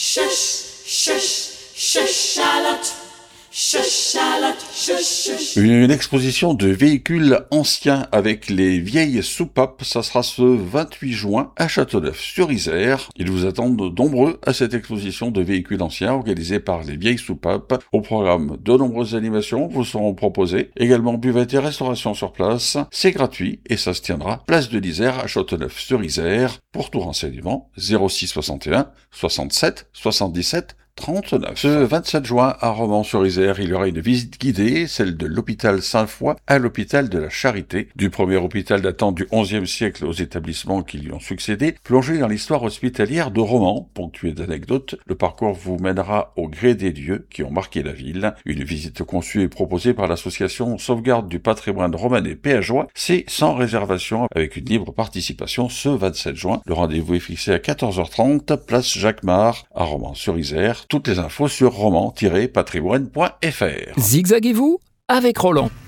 Une exposition de véhicules anciens avec les vieilles soupapes, ça sera ce 28 juin à Châteauneuf-sur-Isère. Ils vous attendent nombreux à cette exposition de véhicules anciens organisée par les vieilles soupapes. Au programme, de nombreuses animations vous seront proposées. Également buvette et restauration sur place. C'est gratuit et ça se tiendra place de l'Isère à Châteauneuf-sur-Isère. Pour tout renseignement, 06 61 67 77 39. Ce 27 juin, à Romans-sur-Isère, il y aura une visite guidée, celle de l'hôpital Sainte-Foy à l'hôpital de la Charité, du premier hôpital datant du XIe siècle aux établissements qui lui ont succédé, plongé dans l'histoire hospitalière de Romans, ponctuée d'anecdotes. Le parcours vous mènera au gré des lieux qui ont marqué la ville. Une visite conçue et proposée par l'association Sauvegarde du patrimoine romanais péageois. C'est sans réservation avec une libre participation ce 27 juin. Le rendez-vous est fixé à 14h30, place Jacques-Mart, à Romans-sur-Isère. Toutes les infos sur roman-patrimoine.fr. Zigzaguez-vous avec Roland.